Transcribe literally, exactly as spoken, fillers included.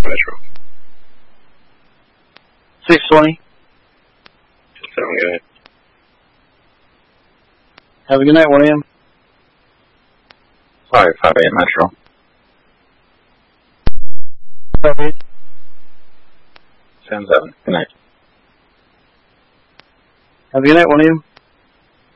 Metro. six twenty. seven, go ahead. Have a good night, William. five, five eight Metro. Okay. seven, seven, good night. Have a good night, William.